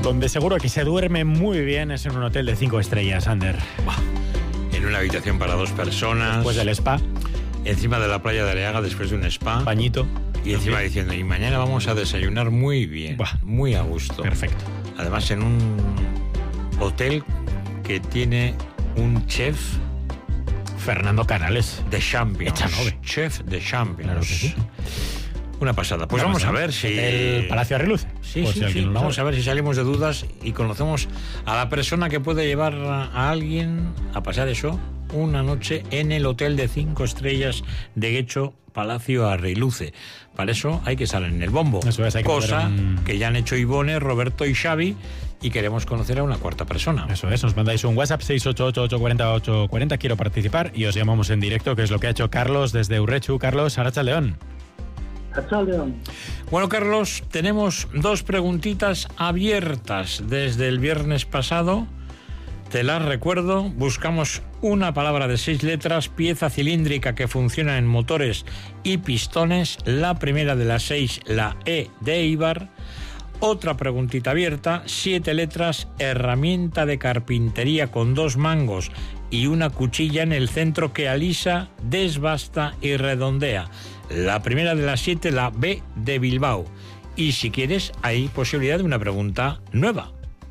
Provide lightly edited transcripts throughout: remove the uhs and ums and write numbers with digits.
Donde seguro que se duerme muy bien es en un hotel de 5 estrellas, Ander. En una habitación para 2 personas. Después del spa. Encima de la playa de Areaga, después de un spa. Bañito. Y encima diciendo, y mañana vamos a desayunar muy bien. Muy a gusto. Perfecto. Además, en un hotel que tiene un chef... Fernando Canales. De Champions. Echanove. Chef de Champions. Claro que sí. Una pasada. Pues vamos a ver si... El Palacio Arriluce. Sí. Vamos a ver si salimos de dudas y conocemos a la persona que puede llevar a alguien a pasar eso una noche en el hotel de 5 estrellas de Guecho, Palacio Arriluce. Para eso hay que salir en el bombo. Eso es, hay que cosa que ya han hecho Ivone, Roberto y Xavi, y queremos conocer a una cuarta persona. Eso es, nos mandáis un WhatsApp 688-840-840. Quiero participar y os llamamos en directo, que es lo que ha hecho Carlos desde Urrechu. Carlos, Arratsaldeon. Bueno, Carlos, tenemos 2 preguntitas abiertas desde el viernes pasado. Te las recuerdo. Buscamos una palabra de 6 letras, pieza cilíndrica que funciona en motores y pistones. La primera de las 6, la E de Eibar. Otra preguntita abierta, 7 letras, herramienta de carpintería con 2 mangos y una cuchilla en el centro que alisa, desbasta y redondea. La primera de las 7, la B de Bilbao. Y si quieres, hay posibilidad de una pregunta nueva.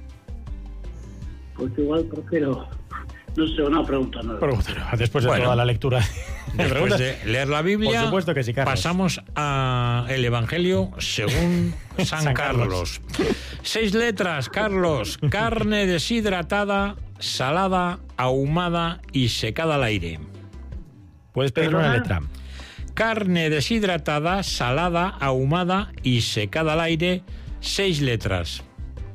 Pues igual prefiero, no sé, una pregunta nueva. Después de toda la lectura. Después de leer la Biblia, por supuesto que sí, Carlos. Pasamos al Evangelio según San Carlos. 6 letras, Carlos. Carne deshidratada, salada, ahumada y secada al aire. Puedes pedir una letra. Carne deshidratada, salada, ahumada y secada al aire. 6 letras.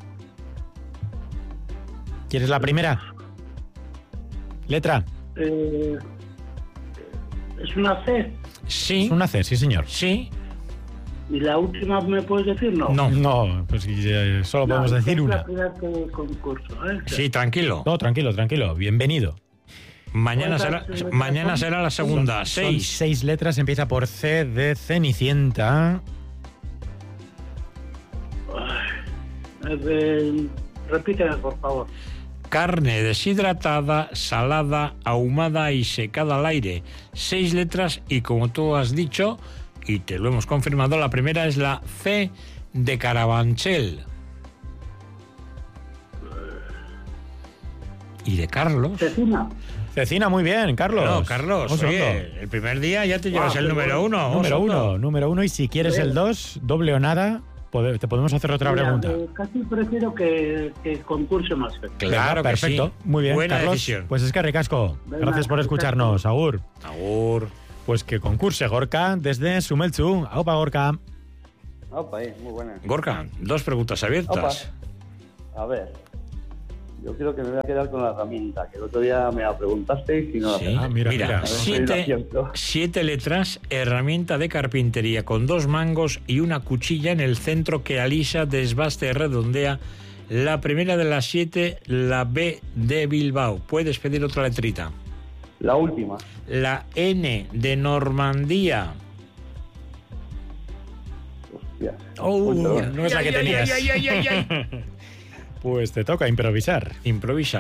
¿Quieres la primera? ¿Letra? ¿Es una C? Sí. Es una C, sí, señor. Sí. ¿Y la última me puedes decir? No, pues solo podemos decir una. Es la primera concurso, ¿eh? Sí, tranquilo. No, tranquilo. Bienvenido. Mañana será la segunda. Son 6 letras, empieza por C de Cenicienta. Repíteme, por favor. Carne deshidratada, salada, ahumada y secada al aire. 6 letras y como tú has dicho, y te lo hemos confirmado, la primera es la C de Carabanchel. ¿Y de Carlos? Cecina, muy bien, Carlos. No, Carlos, oye, el primer día ya te llevas el número 1. Número uno, y si quieres el 2, doble o nada, te podemos hacer otra pregunta. Casi prefiero que concurse más. Claro, perfecto. Sí. Muy bien, buena Carlos. Decisión. Pues es que ricasco. Gracias por escucharnos. Agur. Pues que concurse Gorka desde Sumeltzu. Aupa, Gorka. Aupa, muy buena. Gorka, 2 preguntas abiertas. Opa. A ver, yo creo que me voy a quedar con la herramienta, que el otro día me la preguntasteis y no la Mira, 7 letras, herramienta de carpintería con 2 mangos y una cuchilla en el centro que alisa, desbasta y redondea. La primera de las 7, la B de Bilbao. Puedes pedir otra letrita. La última. La N de Normandía. Hostia. No es la que tenías. Pues te toca improvisar. Improvisa.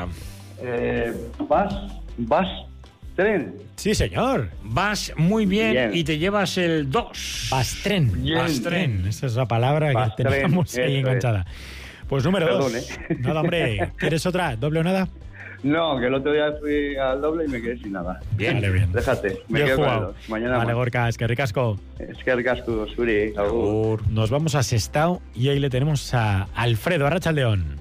Vas, tren. Sí, señor. Vas muy bien y te llevas el 2. Bastren. Esa es la palabra que teníamos ahí enganchada. Pues número 2. Nada, hombre. ¿Quieres otra? ¿Doble o nada? No, que el otro día fui al doble y me quedé sin nada. Bien. Vale, bien. Déjate, me bien quedo jugado. con el 2. Mañana vale, Gorka, es que ricasco. Suri. Agur. Nos vamos a Sestao y ahí le tenemos a Alfredo, Arratsaldeon.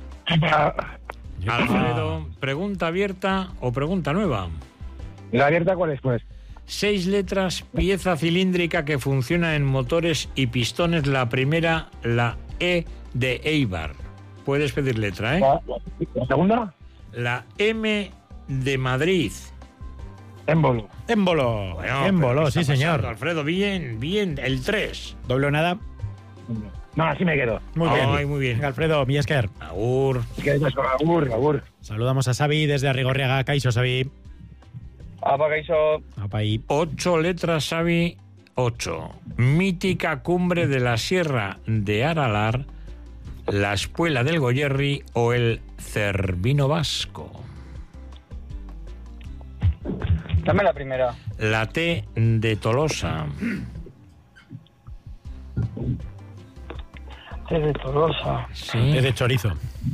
Alfredo, ¿pregunta abierta o pregunta nueva? ¿La abierta cuál es, pues? 6 letras, pieza cilíndrica que funciona en motores y pistones. La primera, la E de Eibar. Puedes pedir letra, ¿eh? ¿La segunda? La M de Madrid. Émbolo. Bueno, Émbolo, sí, señor. Pasando, Alfredo, bien. El 3. ¿Doble o nada? No, así me quedo. Muy bien. Muy bien. Alfredo, Miesker. Agur. Agur. Saludamos a Xavi desde Arrigorriaga. Kaixo, Xavi. Apa, Kaixo. Apa ahí. 8 letras, Xavi. 8. Mítica cumbre de la Sierra de Aralar la espuela del Goyerri o el Cervino vasco. Dame la primera. La T de Tolosa. T de Tolosa. Sí. T de chorizo.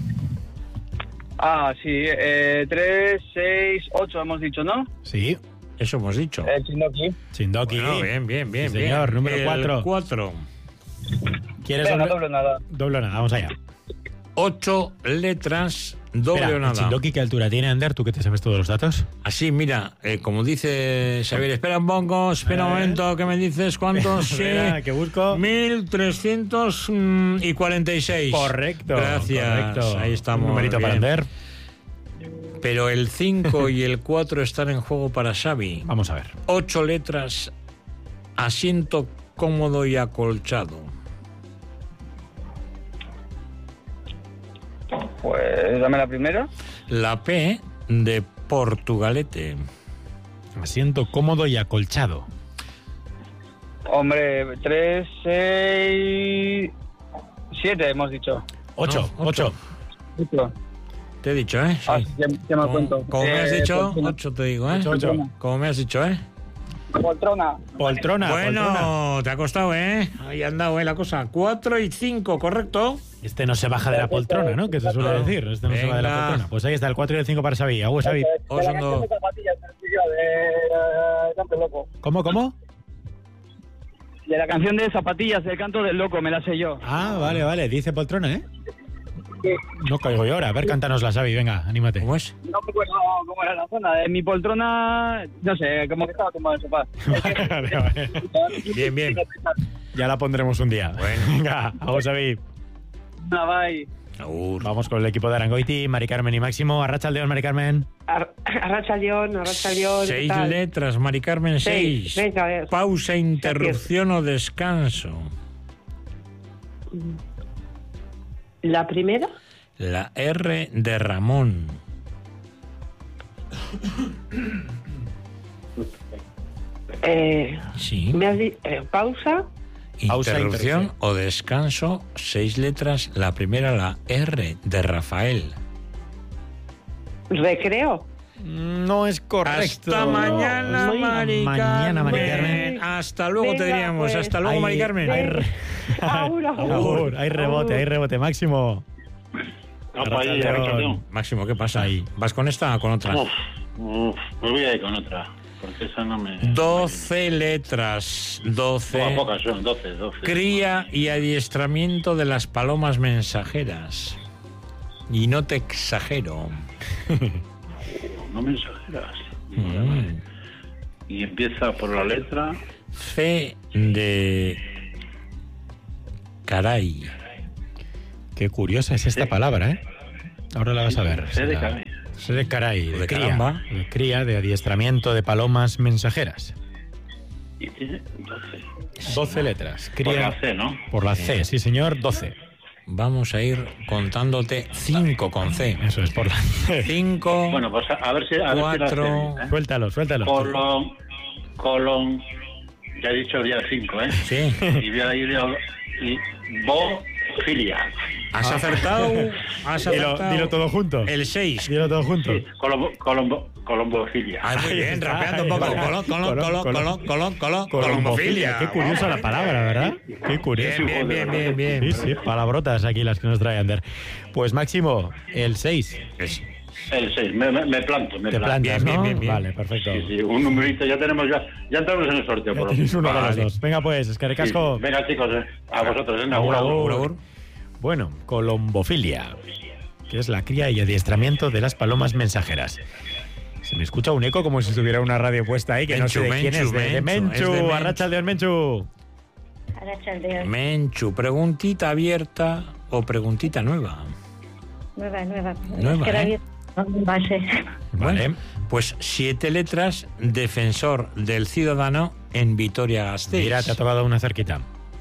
Ah, sí. 3, 6, 8 hemos dicho, ¿no? Sí. Eso hemos dicho. Chindoki. Chindoki. Bueno, bien. Sí, señor, número 4. 4. ¿Quieres Venga, doble nada. Doble o nada, vamos allá. 8 letras, doble Espera, o nada. Chindoki, ¿qué altura tiene, Ander? ¿Tú que te sabes todos los datos? Así, mira, como dice Xavier, espera un poco, espera un momento, ¿qué me dices? ¿Cuántos? Sí. Espera, que busco. 1346. Correcto. Gracias. Correcto. Ahí estamos. Un numerito para bien. Ander. Pero el 5 y el 4 están en juego para Xavi. Vamos a ver. 8 letras, asiento cómodo y acolchado. Pues dame la primera. La P de Portugalete. Asiento cómodo y acolchado. Hombre, 3, 6, 7 hemos dicho. 8. No, 8. 8. Te he dicho, ¿eh? Sí. Ah, ya me cuento. Como me has dicho, poltrona. 8 te digo, ¿eh? 8. Como me has dicho, ¿eh? Poltrona. Poltrona. Bueno, poltrona. te ha costado, ¿eh? Ahí ha andado, ¿eh? La cosa. 4 y 5, ¿correcto? Este no se baja de la poltrona, ¿no? Que se suele decir. Este no se va de la Venga. poltrona. Pues ahí está, el 4 y el 5 para Xavi. Agur, Xavi. Os ando- Canto loco. ¿Cómo? De la canción de Zapatillas, del canto del loco, me la sé yo. Ah, vale. Dice poltrona, ¿eh? No caigo yo ahora. A ver, cántanosla, Xavi. Venga, anímate. ¿Cómo es? No me acuerdo cómo era la zona. De mi poltrona, no sé, como que estaba tumbado en el sofá. Vale. Bien. Ya la pondremos un día. Bueno. Venga, vamos, Xavi. Bye. Agur. Vamos con el equipo de Arangoiti, Mari Carmen y Máximo. Arratsaldeon, Mari Carmen. Arratsaldeon. 6 letras, Mari Carmen, 6. Venga, a ver. Pausa, interrupción o descanso. ¿La primera? La R de Ramón. Sí. ¿Me has pausa? Pausa, Interrupción o descanso, 6 letras. La primera, la R de Rafael. ¿Recreo? No es correcto. Hasta mañana, Muy- Mari Mañana, Mari Carmen. Carmen. Hasta luego te Venga, diríamos. pues. Hasta luego, Mari Carmen. Agur. Agur, hay rebote, Máximo. Arratsaldeon. Máximo, ¿qué pasa ahí? ¿Vas con esta o con otra? Me voy a ir con otra, porque esa no me... 12 letras. 12. Pocas son, 12. Cría y adiestramiento de las palomas mensajeras. Y no te exagero. No me exageras. Y empieza por la letra... C de caray. Qué curiosa es esta palabra, ¿eh? Ahora la vas a ver. C de caray. C de caray, de De cría. caramba. De cría, de adiestramiento de palomas mensajeras. Y tiene 12. 12 letras. Cría Por la C, ¿no? por la C, sí señor, 12. Vamos a ir contándote 5 con C. Eso es, por la C. 5, Bueno, pues a ver si la 4. sé bien, ¿eh? Suéltalo. Colon, ya he dicho ya 5, ¿eh? Sí. Y voy a ir y bofilia. ¿Has acertado? ¿Has acertado? Dilo todo junto. El 6. Dilo todo junto. Sí, colombofilia. Ay, muy Ahí bien, está, rapeando un poco. Colombofilia. Qué curiosa la palabra, ¿verdad? Qué curioso. Bien. Sí, sí, palabrotas aquí las que nos trae Ander. Pues Máximo, el 6. El 6, me planto. Te plantas, Bien, ¿no? bien. Vale, perfecto. Sí, un numerito, ya entramos en el sorteo. Ya Por lo tenéis uno de los Vale. dos. Venga pues, es que Sí, recasco. sí. Venga, chicos, a vosotros, Agur, agur. Agur. Bueno, colombofilia, que es la cría y adiestramiento de las palomas mensajeras. Se me escucha un eco como si estuviera una radio puesta ahí, que no sé de quién es. De Menchu, es de Menchu. Menchu. Arratsaldeon, Menchu. Arratsaldeon. Menchu, preguntita abierta o preguntita nueva. Nueva. Nueva, Es que la ¿eh? vida no va a ser. Vale. Pues 7 letras, defensor del ciudadano en Vitoria-Gasteiz. Mira, te ha tocado una cerquita.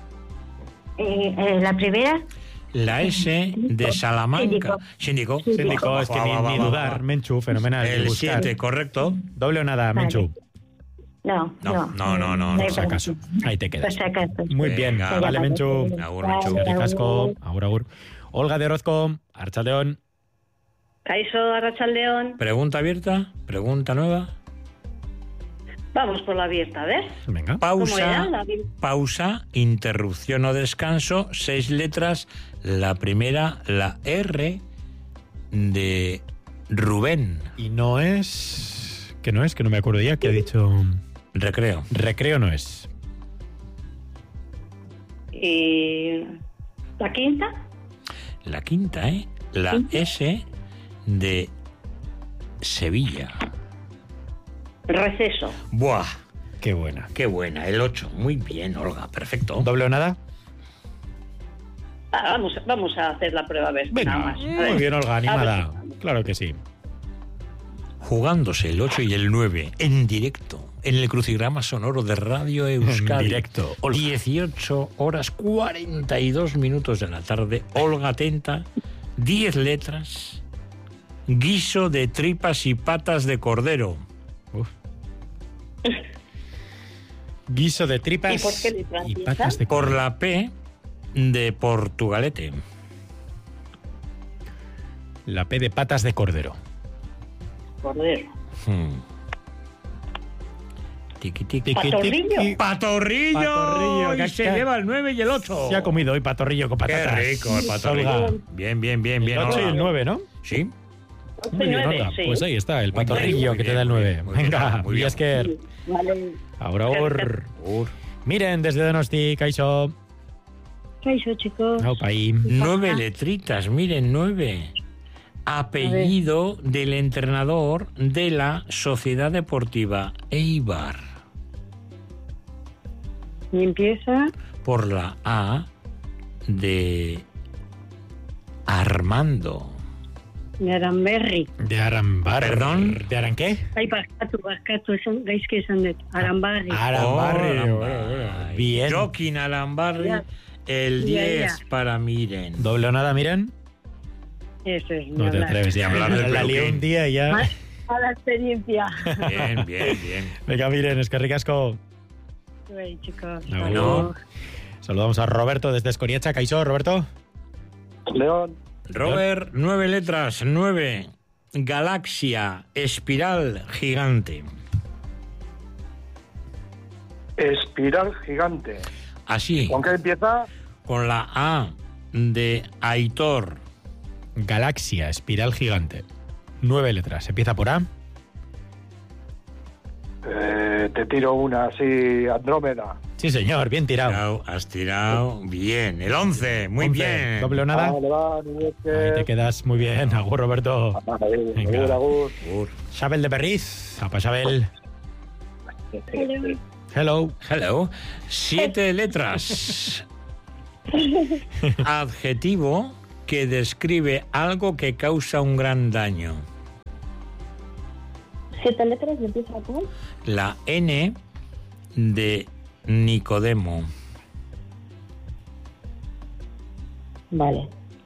La primera, La S de Salamanca. Síndico. Síndico, es que ni dudar. Menchu, fenomenal. El buscar. 7, correcto. Doble o nada, Vale. Menchu. no. Por si acaso. Ahí te Por quedas. si acaso. Muy bien. Venga. Vale, Menchu. Agur, Menchu. Casco. Agur, agur. Olga de Orozco, Arratsaldeon. Kaixo, Arratsaldeon. Pregunta abierta, pregunta nueva. Vamos por la abierta, a ver. Venga. Pausa, interrupción o descanso, 6 letras. La primera, la R de Rubén. Y no es... ¿Qué no es? Que no me acuerdo ya, que ha dicho... Recreo. Recreo no es. ¿Y la quinta? La quinta, ¿eh? La S de Sevilla. Receso. ¡Buah! Qué buena. ¡Qué buena! El 8. Muy bien, Olga. Perfecto. ¿Doble o nada? Vamos a hacer la prueba, a ver. Venga, nada más. muy bien, Olga, animada. Claro que sí. Jugándose el 8 y el 9 en directo en el crucigrama sonoro de Radio Euskadi. En directo, Olga. 18 horas 42 minutos de la tarde. Olga atenta. 10 letras. Guiso de tripas y patas de cordero. Uf. Guiso de tripas ¿Y por qué letras y empieza? patas de Por cordero. la P de Portugalete. La P de patas de cordero. Cordero. Tiqui, tiqui. ¿Patorrillo? ¡Patorrillo! Patorrillo, Y que- se que- lleva el 9 y el 8. Se ha comido hoy patorrillo con ¡Qué patatas. rico el patorrillo! Olga. Bien, bien, bien, bien. El 8 y Olga. el 9, ¿no? Sí. Muy bien, 9, Olga. sí. Pues ahí está, el Muy bien, patorrillo muy que te bien, da el muy 9. bien, muy bien, Venga, muy bien. Biasker. Vale. Ahora or. Ur. Miren, desde Donosti, Kaixo. Kaixo, chicos. Aupa ahí. 9 letritas, miren, 9. Apellido del entrenador de la Sociedad Deportiva Eibar. Y empieza Por la A de Armando. de Aranberri. De Arambar. ¿Perdón? ¿De Aranqué? Ai, barkatu, gaizki esan dut. Aranbarri. Arambarri. Ay, Bien. Joaquín Arambarri, Ya. el Ya, 10 ya. para Miren. ¿Doble o nada, Miren? Eso es. No te atreves ya a hablar de la lié un día y ya. A la experiencia. Bien, bien, bien. Venga, Miren, es que ricasco. Ay, chicos. Bueno. Saludamos a Roberto desde Escoriacha. Kaixo, Roberto. León. Robert, 9 letras, 9. Galaxia, espiral gigante. Espiral gigante. Así, ¿Con qué empieza? con la A de Aitor. Galaxia, espiral gigante. 9 letras. Empieza por A. Te tiro una así, Andrómeda. Sí, señor, bien tirado. Has tirado bien. El 11, muy 11. bien. ¿Doble o nada? Vale, va, Ahí te quedas muy bien. Agur, Roberto. Venga. Agur. Xabel de Perriz. Apa, Xabel. Hello. Hello. 7 letras. Adjetivo que describe algo que causa un gran daño. 7 letras y empieza con La N de Nicodemo. Vale.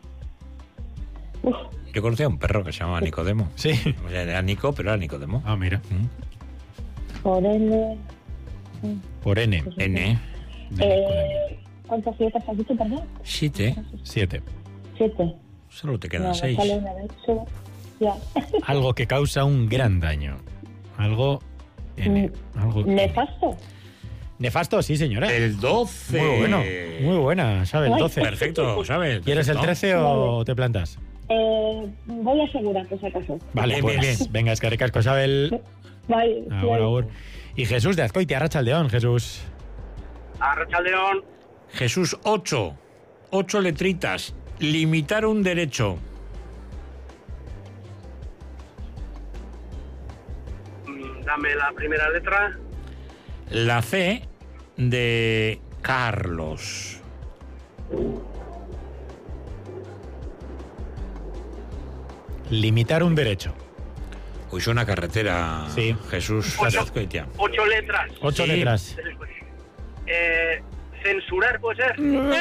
Yo conocía a un perro que se llamaba Nicodemo. Sí. O sea, era Nico, pero era Nicodemo. Ah, mira. Por N. Por N. N. ¿Cuántas letras has dicho, perdón? 7. 7. 7. Solo te quedan 6. Sale una vez. Sube. Ya. Algo que causa un gran daño. Algo N. Algo N. Nefasto. Nefasto, sí, señora. El 12. Muy bueno. Muy buena, Xabel. Ay. 12. Perfecto, ¿sabes? ¿Quieres el Perfecto. 13 o te plantas? Voy a asegurar, por si acaso. Vale, Bien, pues bien, bien. venga, es que ricasco, Xabel. Bye. Agur, agur. Y Jesús de Azcoitia, Arratsaldeon, Jesús. Arratsaldeon. Jesús, 8. 8 letritas. Limitar un derecho. Dame la primera letra. La C de Carlos. Limitar un derecho. Uy, es una carretera, Sí. Jesús de Azcoitia. 8 letras. 8 Sí. letras. Censurar puede ser.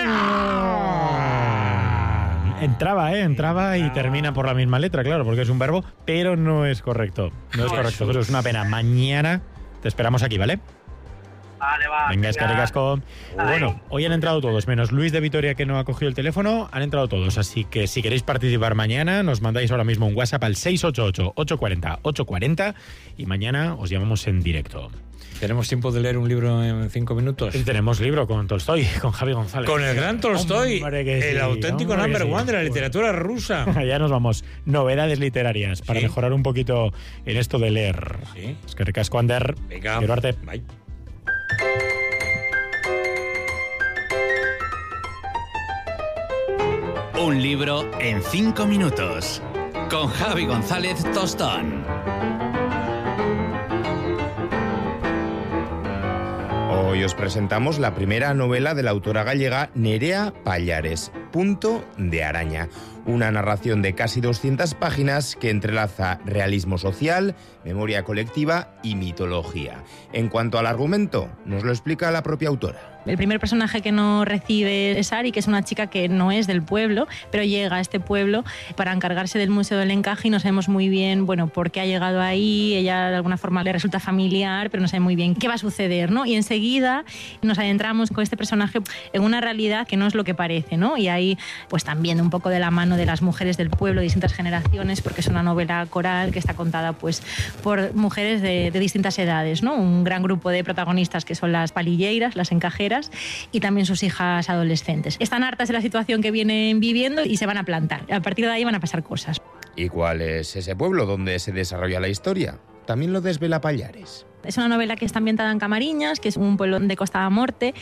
Entraba y termina por la misma letra, claro, porque es un verbo, pero no es correcto. No es correcto, pero es una pena. Mañana te esperamos aquí, ¿vale? Vale, va. Venga, es que ricasco. Bueno, hoy han entrado todos, menos Luis de Vitoria, que no ha cogido el teléfono, han entrado todos. Así que si queréis participar mañana, nos mandáis ahora mismo un WhatsApp al 688-840-840 y mañana os llamamos en directo. ¿Tenemos tiempo de leer un libro en 5 minutos? Tenemos libro con Tolstoy, con Javi González. Con el gran Tolstoy, el auténtico number one de la literatura rusa. Ya nos vamos. Novedades literarias para mejorar un poquito en esto de leer. Sí. Es que ricasco, Ander. Venga. Quiero arte. Bye. Un libro en 5 minutos. Con Javi González Tostón. Hoy os presentamos la primera novela de la autora gallega Nerea Pallares, Punto de Araña. Una narración de casi 200 páginas que entrelaza realismo social, memoria colectiva y mitología. En cuanto al argumento, nos lo explica la propia autora. El primer personaje que nos recibe es Ari, que es una chica que no es del pueblo, pero llega a este pueblo para encargarse del Museo del Encaje y no sabemos muy bien, bueno, por qué ha llegado ahí. Ella de alguna forma le resulta familiar, pero no sabe muy bien qué va a suceder, ¿no? Y enseguida nos adentramos con este personaje en una realidad que no es lo que parece, ¿no? Y ahí, pues también un poco de la mano de las mujeres del pueblo, de distintas generaciones, porque es una novela coral que está contada, pues, por mujeres de distintas edades, ¿no? Un gran grupo de protagonistas que son las palilleiras, las encajeras, y también sus hijas adolescentes. Están hartas de la situación que vienen viviendo y se van a plantar. A partir de ahí van a pasar cosas. ¿Y cuál es ese pueblo donde se desarrolla la historia? También lo desvela Pallares. Es una novela que está ambientada en Camariñas, que es un pueblo de Costa da Morte,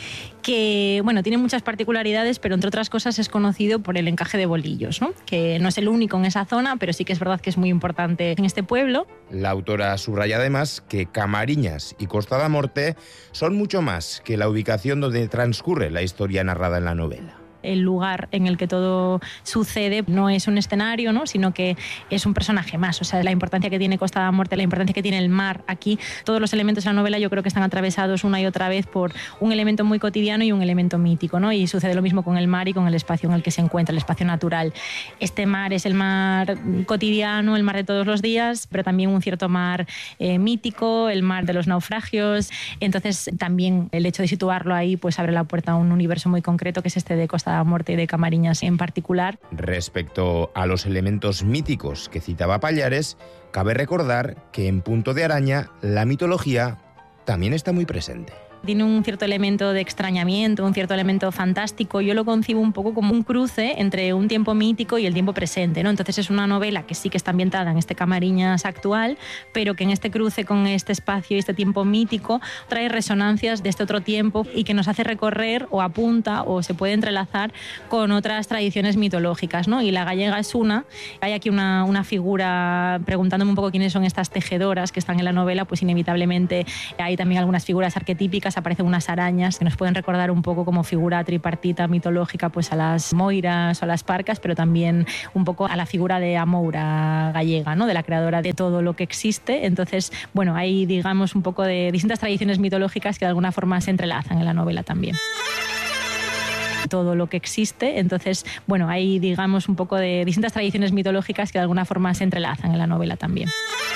que bueno, tiene muchas particularidades, pero entre otras cosas es conocido por el encaje de bolillos, ¿no? Que no es el único en esa zona, pero sí que es verdad que es muy importante en este pueblo. La autora subraya además que Camariñas y Costa da Morte son mucho más que la ubicación donde transcurre la historia narrada en la novela. El lugar en el que todo sucede no es un escenario, ¿no? Sino que es un personaje más. O sea, la importancia que tiene Costa da Morte, la importancia que tiene el mar aquí, todos los elementos de la novela yo creo que están atravesados una y otra vez por un elemento muy cotidiano y un elemento mítico, ¿no? Y sucede lo mismo con el mar y con el espacio en el que se encuentra, el espacio natural. Este mar es el mar cotidiano, el mar de todos los días, pero también un cierto mar mítico, el mar de los naufragios. Entonces también el hecho de situarlo ahí pues abre la puerta a un universo muy concreto que es este de Costa da Morte y de Camariñas en particular. Respecto a los elementos míticos que citaba Pallares, cabe recordar que en Punto de Araña la mitología también está muy presente. Tiene un cierto elemento de extrañamiento, un cierto elemento fantástico. Yo lo concibo un poco como un cruce entre un tiempo mítico y el tiempo presente, ¿no? Entonces es una novela que sí que está ambientada en este Camariñas actual, pero que en este cruce con este espacio y este tiempo mítico trae resonancias de este otro tiempo y que nos hace recorrer o apunta o se puede entrelazar con otras tradiciones mitológicas, ¿no? Y la gallega es una. Hay aquí una figura, preguntándome un poco quiénes son estas tejedoras que están en la novela, pues inevitablemente hay también algunas figuras arquetípicas. Aparecen unas arañas que nos pueden recordar un poco como figura tripartita mitológica pues a las moiras o a las parcas, pero también un poco a la figura de Amoura gallega, ¿no? De la creadora de todo lo que existe. Entonces, bueno, hay digamos un poco de distintas tradiciones mitológicas que de alguna forma se entrelazan en la novela también. Todo lo que existe. Entonces, bueno, hay digamos un poco de distintas tradiciones mitológicas que de alguna forma se entrelazan en la novela también.